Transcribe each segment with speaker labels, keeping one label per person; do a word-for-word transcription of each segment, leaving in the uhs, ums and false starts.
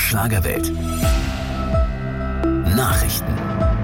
Speaker 1: Schlagerwelt. Nachrichten.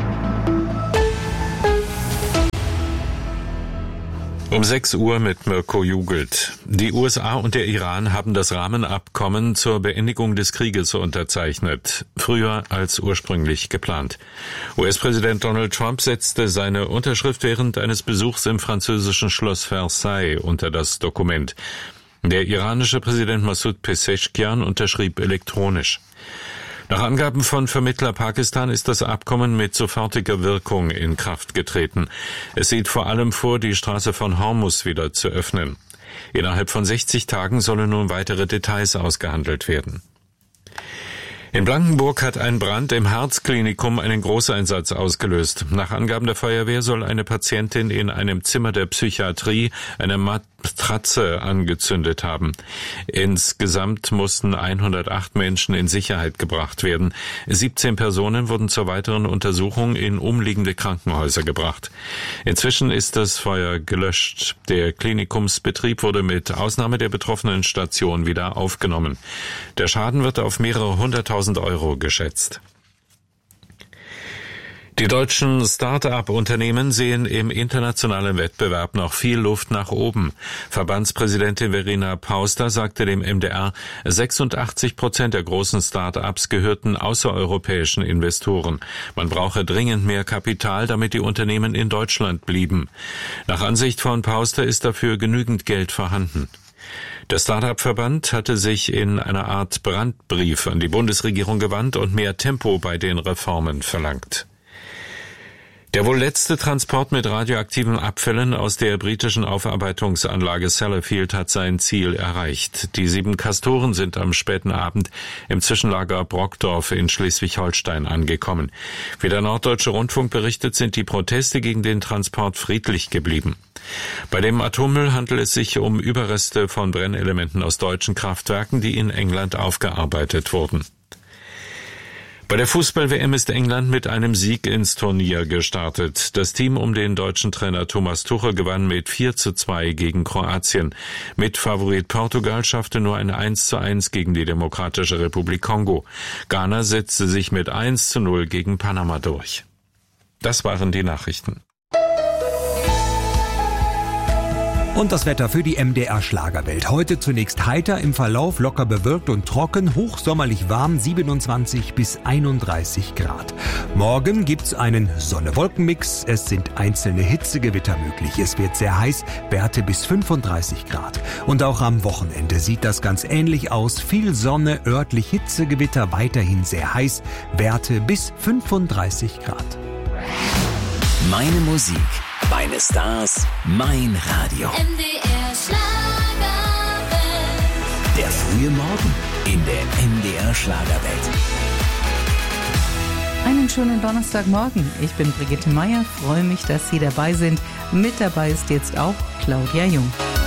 Speaker 2: Um sechs Uhr mit Mirko Jugelt. Die U S A und der Iran haben das Rahmenabkommen zur Beendigung des Krieges unterzeichnet, früher als ursprünglich geplant. U S-Präsident Donald Trump setzte seine Unterschrift während eines Besuchs im französischen Schloss Versailles unter das Dokument. Der iranische Präsident Massoud Pezeshkian unterschrieb elektronisch. Nach Angaben von Vermittler Pakistan ist das Abkommen mit sofortiger Wirkung in Kraft getreten. Es sieht vor allem vor, die Straße von Hormuz wieder zu öffnen. Innerhalb von sechzig Tagen sollen nun weitere Details ausgehandelt werden. In Blankenburg hat ein Brand im Herzklinikum einen Großeinsatz ausgelöst. Nach Angaben der Feuerwehr soll eine Patientin in einem Zimmer der Psychiatrie eine Matratze angezündet haben. Insgesamt mussten hundertacht Menschen in Sicherheit gebracht werden. siebzehn Personen wurden zur weiteren Untersuchung in umliegende Krankenhäuser gebracht. Inzwischen ist das Feuer gelöscht. Der Klinikumsbetrieb wurde mit Ausnahme der betroffenen Station wieder aufgenommen. Der Schaden wird auf mehrere hunderttausend Euro geschätzt. Die deutschen Start-up-Unternehmen sehen im internationalen Wettbewerb noch viel Luft nach oben. Verbandspräsidentin Verena Pauster sagte dem M D R, sechsundachtzig Prozent der großen Start-ups gehörten außereuropäischen Investoren. Man brauche dringend mehr Kapital, damit die Unternehmen in Deutschland blieben. Nach Ansicht von Pauster ist dafür genügend Geld vorhanden. Der Start-up-Verband hatte sich in einer Art Brandbrief an die Bundesregierung gewandt und mehr Tempo bei den Reformen verlangt. Der wohl letzte Transport mit radioaktiven Abfällen aus der britischen Aufarbeitungsanlage Sellafield hat sein Ziel erreicht. Die sieben Castoren sind am späten Abend im Zwischenlager Brockdorf in Schleswig-Holstein angekommen. Wie der Norddeutsche Rundfunk berichtet, sind die Proteste gegen den Transport friedlich geblieben. Bei dem Atommüll handelt es sich um Überreste von Brennelementen aus deutschen Kraftwerken, die in England aufgearbeitet wurden. Bei der Fußball-W M ist England mit einem Sieg ins Turnier gestartet. Das Team um den deutschen Trainer Thomas Tuchel gewann mit vier zu zwei gegen Kroatien. Mitfavorit Portugal schaffte nur ein eins zu eins gegen die Demokratische Republik Kongo. Ghana setzte sich mit eins zu null gegen Panama durch. Das waren die Nachrichten.
Speaker 3: Und das Wetter für die M D R Schlagerwelt. Heute zunächst heiter, im Verlauf locker bewölkt und trocken, hochsommerlich warm, siebenundzwanzig bis einunddreißig Grad. Morgen gibt's einen Sonne-Wolken-Mix, es sind einzelne Hitzegewitter möglich. Es wird sehr heiß, Werte bis fünfunddreißig Grad. Und auch am Wochenende sieht das ganz ähnlich aus. Viel Sonne, örtlich Hitzegewitter, weiterhin sehr heiß, Werte bis fünfunddreißig Grad.
Speaker 1: Meine Musik, meine Stars, mein Radio.
Speaker 4: M D R Schlagerwelt.
Speaker 1: Der frühe Morgen in der M D R Schlagerwelt.
Speaker 5: Einen schönen Donnerstagmorgen. Ich bin Brigitte Meier, freue mich, dass Sie dabei sind. Mit dabei ist jetzt auch Claudia Jung.